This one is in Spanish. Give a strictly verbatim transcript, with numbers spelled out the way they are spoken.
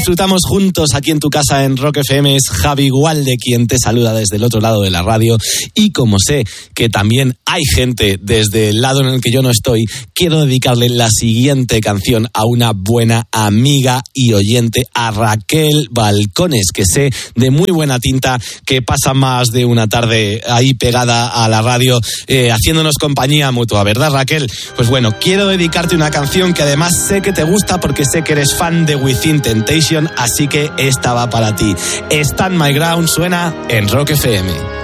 disfrutamos juntos aquí en tu casa en Rock F M. Es Javi Gualde quien te saluda desde el otro lado de la radio. Y como sé que también hay gente desde el lado en el que yo no estoy, quiero dedicarle la siguiente canción a una buena amiga y oyente, a Raquel Balcones, que sé de muy buena tinta que pasa más de una tarde ahí pegada a la radio eh, haciéndonos compañía mutua, ¿verdad, Raquel? Pues bueno, quiero dedicarte una canción que además sé que te gusta porque sé que eres fan de Within Temptation, así que esta va para ti. Stand My Ground suena en Rock F M.